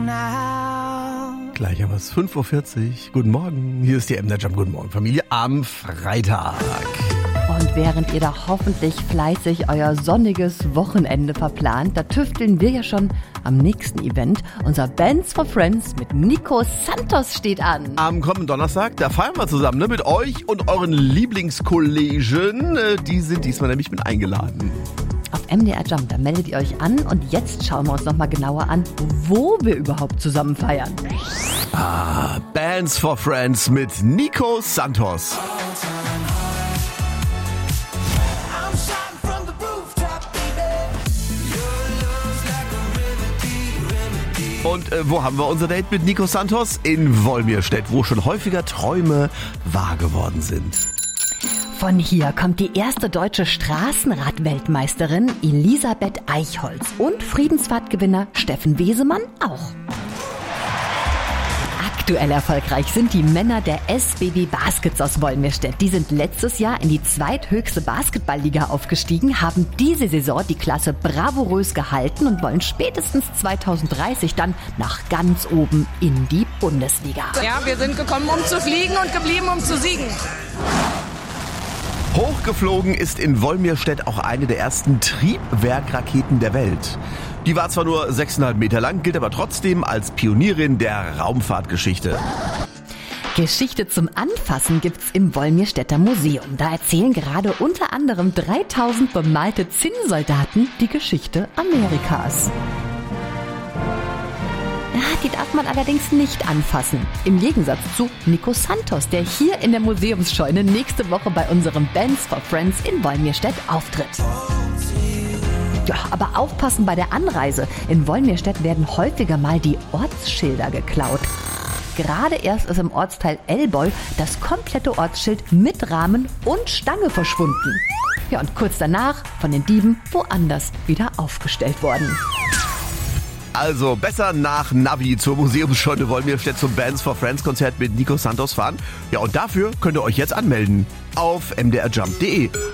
Gleich haben wir es 5.40 Uhr. Guten Morgen, hier ist die MDR Jump. Guten Morgen, Familie, am Freitag. Und während ihr da hoffentlich fleißig euer sonniges Wochenende verplant, da tüfteln wir ja schon am nächsten Event. Unser Bands for Friends mit Nico Santos steht an. Am kommenden Donnerstag, da feiern wir zusammen, ne, mit euch und euren Lieblingskollegen. Die sind diesmal nämlich mit eingeladen. Auf MDR Jump, da meldet ihr euch an und jetzt schauen wir uns nochmal genauer an, wo wir überhaupt zusammen feiern. Bands for Friends mit Nico Santos. Und wo haben wir unser Date mit Nico Santos? In Wolmirstedt, wo schon häufiger Träume wahr geworden sind. Von hier kommt die erste deutsche Straßenrad-Weltmeisterin Elisabeth Eichholz und Friedensfahrtgewinner Steffen Wesemann auch. Aktuell erfolgreich sind die Männer der SBB Baskets aus Wolmirstedt. Die sind letztes Jahr in die zweithöchste Basketballliga aufgestiegen, haben diese Saison die Klasse bravourös gehalten und wollen spätestens 2030 dann nach ganz oben in die Bundesliga. Ja, wir sind gekommen, um zu fliegen und geblieben, um zu siegen. Hochgeflogen ist in Wolmirstedt auch eine der ersten Triebwerkraketen der Welt. Die war zwar nur 6,5 Meter lang, gilt aber trotzdem als Pionierin der Raumfahrtgeschichte. Geschichte zum Anfassen gibt's im Wolmirstädter Museum. Da erzählen gerade unter anderem 3000 bemalte Zinnsoldaten die Geschichte Amerikas. Die darf man allerdings nicht anfassen. Im Gegensatz zu Nico Santos, der hier in der Museumsscheune nächste Woche bei unserem Bands for Friends in Wolmirstedt auftritt. Ja, aber aufpassen bei der Anreise. In Wolmirstedt werden häufiger mal die Ortsschilder geklaut. Gerade erst ist im Ortsteil Elboy das komplette Ortsschild mit Rahmen und Stange verschwunden. Ja, und kurz danach von den Dieben woanders wieder aufgestellt worden. Also besser nach Navi zur Museumsscheune Wolmirstedt zum Bands for Friends Konzert mit Nico Santos fahren. Ja, und dafür könnt ihr euch jetzt anmelden auf mdrjump.de.